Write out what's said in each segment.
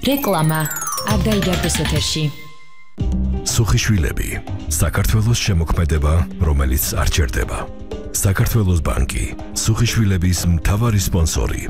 რეკლამა არ დაიდარდეს ეთერში. სუხიშვილები, საქართველოს შემოქმედება, რომელიც არ ჩერდება. საქართველოს ბანკი, სუხიშვილების მთავარი სპონსორი.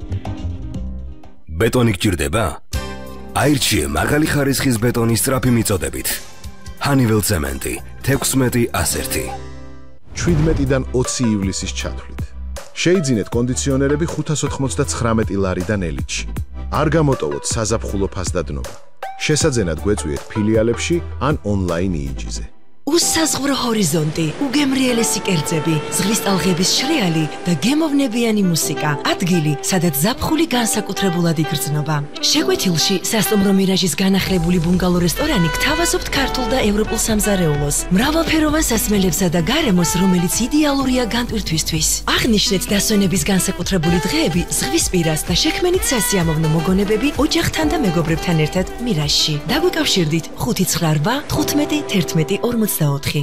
ბეტონი გჭირდება? აირჩიე მაღალი ხარისხის ბეტონის სწრაფი მიწოდებით. ჰანიվել ცემენტი 16-101. 17-დან 20 ივლისის ჩათვლით. შეიძინეთ კონდიციონერები 599 ლარიდან ელიტში. არ გამოტოვოთ საზაფხულო ფასდადნობა. შესაძენად გვეწვიეთ ფილიალებში ან ონლაინ იიჯიზე. უსაზღვრო ჰორიზონტი, უგემრიელესი კერძები, ზღვის ტალღების შრიალი და გემოვნებიანი მუსიკა. ადგილი, სადაც ზაფხული განსაკუთრებულად იგრძნობა. შეკვეთილში სასტუმრო მირაჟის განახლებული ბუნგალო რესტორანი გთავაზობთ ქართულ და ევროპულ სამზარეულოს, მრავალფეროვან სასმელებსა და გარემოს, რომელიც იდეალურია განტვირთვისთვის. აღნიშნეთ დასვენების განსაკუთრებული დღეები ზღვისპირას და შექმენით სასიამოვნო მოგონებები ოჯახთან და მეგობრებთან ერთად მირაჟში. დაგვიკავშირდით 598 15 11 40.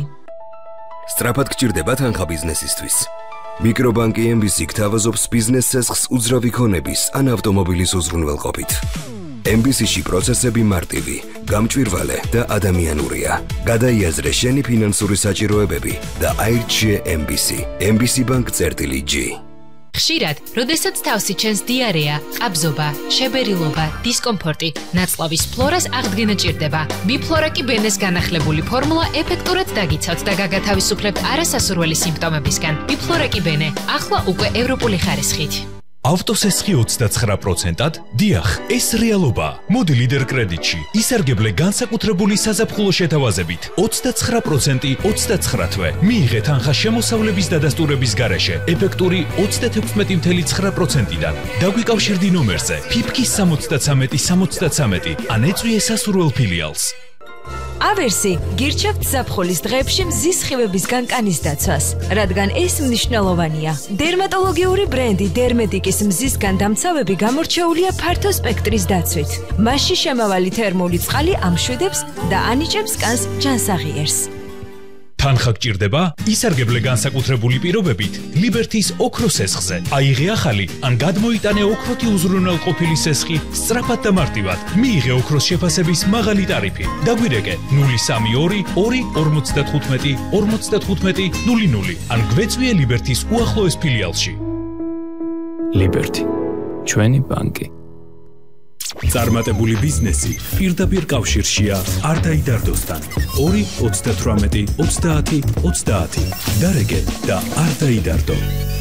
სწრაფად გჭირდება თანხა ბიზნესისთვის. მიკრობანკი MBC გთავაზობს ბიზნეს ცესხს უძრავი ქონების ან ავტომობილის უზრუნველყოფით. MBC-ში პროცესები მარტივი, გამჭვირვალე და ადამიანურია. გადაიაზრე შენი ფინანსური საჭიროებები და აირჩიე MBC. MBC Bank-G. ხშირად, როდესაც თავსი ჩენს დიარეა, ყაბზობა, შებერილობა, დისკომფორტი, ნაწლავის ფლორას აღდგენა ჭირდება. ბიფლორაკი ბენეს განახლებული ფორმულა ეფექტურად დაგიცავთ და გაგათავისუფლებთ არასასურველი სიმპტომებისგან. ბიფლორაკი ბენე, ახლა უკვე ევროპული ხარისხით. ავტოსესხი 29%-ად? დიახ, ეს რეალობა. მოდი ლიდერ კრედიტში. ისარგებლე განსაკუთრებული საზაფხულო შეთავაზებით. 29% 29 თვე. მიიღე თანხა შემოსავლების დადასტურების გარეშე. ეფექტური 36.9%-დან. დაგვიკავშირდი ნომერზე ფიფკის 73-73 ან ეწვიე სასურველ ფილიალს. ავერსი გირჩევთ ზაფხულის დღეებში მზის სხივებისგან კანის დაცვას, რადგან ეს მნიშვნელოვანია. დერმატოლოგიური ბრენდი დერმედიკის მზისგან დამცავები გამორჩეულია ფართო სპექტრის დაცვით. მასში შემავალი თერმული წყალი ამშვიდებს და ანიჭებს კანს ჯანსაღიერს. თანხა გჭირდება? ისარგებლე განსაკუთრებული პირობებით ლიბერთის ოქროს სესხზე. აიღე ახალი ან გადმოიტანე ოქროთი უზრუნველყოფილი სესხი სწრაფად და მარტივად. მიიღე ოქროს შეფასების მაღალი ტარიფი. დაგვირეკე 032 2 55 00 ან გვეწვიე ლიბერთის უახლოეს ფილიალში. ლიბერთი, ჩვენი ბანკი. წარმატებული ბიზნესი პირდაპირ კავშირშია არ დაიდარდოსთან. 2 38 30 30 დარეგე და არ დაიდარდო.